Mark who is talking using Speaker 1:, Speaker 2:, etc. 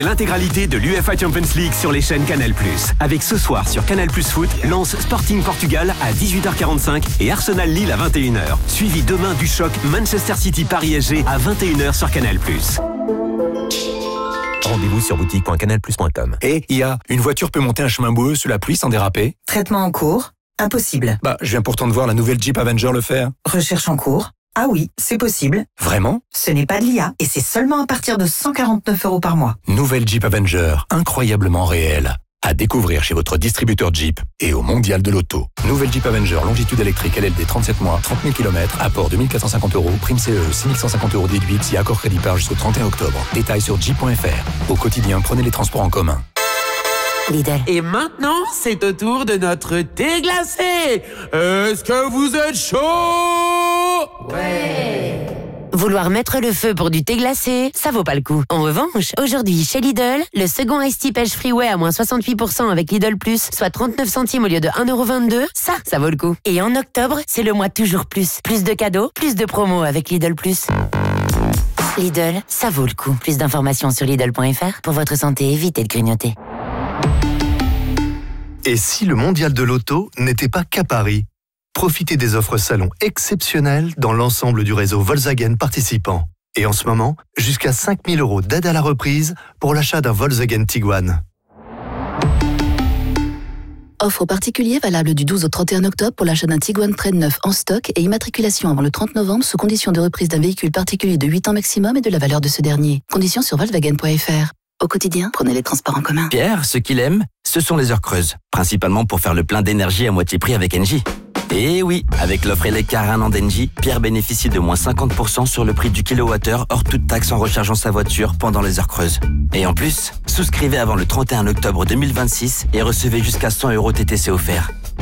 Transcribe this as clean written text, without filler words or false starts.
Speaker 1: L'intégralité de l'UEFA Champions League sur les chaînes Canal+. Avec ce soir sur Canal+ Foot, Lens Sporting Portugal à 18h45 et Arsenal Lille à 21h. Suivi demain du choc Manchester City Paris SG à 21h sur Canal+. Rendez-vous sur boutique.canalplus.com.
Speaker 2: Et IA, une voiture peut monter un chemin boueux sous la pluie sans déraper?
Speaker 3: Traitement en cours. Impossible.
Speaker 2: Je viens pourtant de voir la nouvelle Jeep Avenger le faire.
Speaker 3: Recherche en cours. Ah oui, c'est possible.
Speaker 2: Vraiment?
Speaker 3: Ce n'est pas de l'IA et c'est seulement à partir de 149 € par mois.
Speaker 2: Nouvelle Jeep Avenger, incroyablement réelle. À découvrir chez votre distributeur Jeep et au Mondial de l'Auto. Nouvelle Jeep Avenger, longitude électrique LLD 37 mois, 30 000 km, apport 2450 €, prime CE, 6150 € déduite si accord crédit par jusqu'au 31 octobre. Détails sur jeep.fr. Au quotidien, prenez les transports en commun.
Speaker 4: Lidl.
Speaker 5: Et maintenant, c'est au tour de notre thé glacé. Est-ce que vous êtes chaud?
Speaker 4: Ouais. Vouloir mettre le feu pour du thé glacé, ça vaut pas le coup. En revanche, aujourd'hui, chez Lidl, le second Iced Tea Pêche Freeway à moins 68% avec Lidl Plus, soit 39 centimes au lieu de 1,22 €, ça vaut le coup. Et en octobre, c'est le mois toujours plus. Plus de cadeaux, plus de promos avec Lidl Plus. Lidl, ça vaut le coup. Plus d'informations sur Lidl.fr. Pour votre santé, évitez de grignoter.
Speaker 6: Et si le mondial de l'auto n'était pas qu'à Paris? Profitez des offres salon exceptionnelles dans l'ensemble du réseau Volkswagen participant. Et en ce moment, jusqu'à 5 000 € d'aide à la reprise pour l'achat d'un Volkswagen Tiguan.
Speaker 7: Offre aux particuliers valable du 12 au 31 octobre pour l'achat d'un Tiguan Trail neuf en stock et immatriculation avant le 30 novembre sous condition de reprise d'un véhicule particulier de 8 ans maximum et de la valeur de ce dernier. Conditions sur Volkswagen.fr. Au quotidien, prenez les transports en commun.
Speaker 8: Pierre, ce qu'il aime, ce sont les heures creuses. Principalement pour faire le plein d'énergie à moitié prix avec Engie. Et oui, avec l'offre Elecar 1 an d'Engie, Pierre bénéficie de moins 50% sur le prix du kilowattheure hors toute taxe en rechargeant sa voiture pendant les heures creuses. Et en plus, souscrivez avant le 31 octobre 2026 et recevez jusqu'à 100 € TTC offerts.